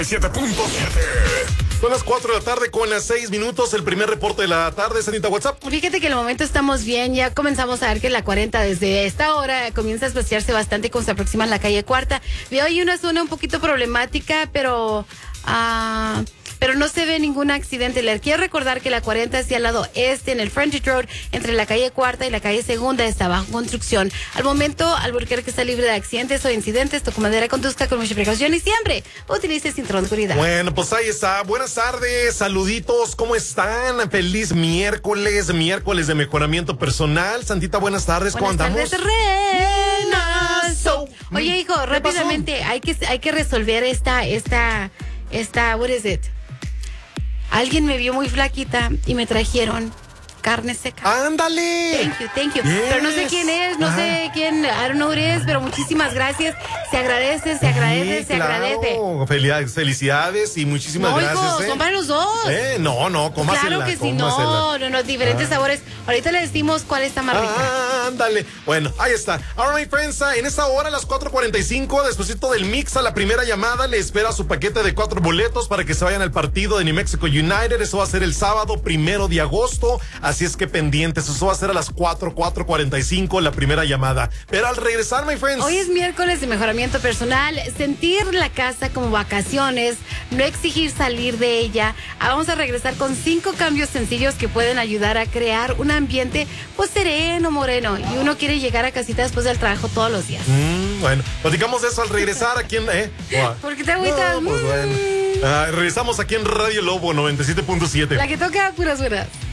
7.7. Son las 4 de la tarde con las 6 minutos. El primer reporte de la tarde, Sanita, WhatsApp. Fíjate que en el momento estamos bien. Ya comenzamos a ver que la 40 desde esta hora comienza a espaciarse bastante cuando se aproxima a la calle Cuarta. Veo ahí una zona un poquito problemática, pero no se ve ningún accidente. Les quiero recordar que la 40 hacia el lado este, en el Frontage Road, entre la calle Cuarta y la calle Segunda, está bajo construcción. Al momento, Albuquerque está libre de accidentes o incidentes. Toco madera, conduzca con mucha precaución y siempre utilice cinturón de seguridad. Bueno, pues ahí está. Buenas tardes, saluditos. ¿Cómo están? Feliz miércoles de mejoramiento personal. Santita, buenas tardes. ¿Cómo andamos? Buenas tardes, Renazo. Oye, hijo, rápidamente, hay que resolver esta, what is it? Alguien me vio muy flaquita y me trajeron carne seca. ¡Ándale! Thank you. Yes. Pero no sé quién es, no sé quién, I don't know who it is, pero muchísimas gracias. Se agradece. Felicidades y muchísimas gracias. Hijo, son para los dos. No, cómasela. Claro que sí, cómasela. no, diferentes sabores. Ahorita le decimos cuál está más rica. Ándale. Bueno, ahí está. Ahora, my friends, en esta hora, a las 4:45, despuesito del mix, a la primera llamada, le espera su paquete de 4 boletos para que se vayan al partido de New Mexico United. Eso va a ser el sábado 1 de agosto. Así es que pendientes, eso va a ser a las 4:45 la primera llamada. Pero al regresar, my friends. Hoy es miércoles de mejoramiento personal, sentir la casa como vacaciones, no exigir salir de ella. Vamos a regresar con 5 cambios sencillos que pueden ayudar a crear un ambiente pues sereno, moreno. Y uno quiere llegar a casita después del trabajo todos los días. Bueno, platicamos de eso al regresar aquí en... ¿Por qué te agüitas? Pues bueno. Regresamos aquí en Radio Lobo 97.7. La que toca puras buenas.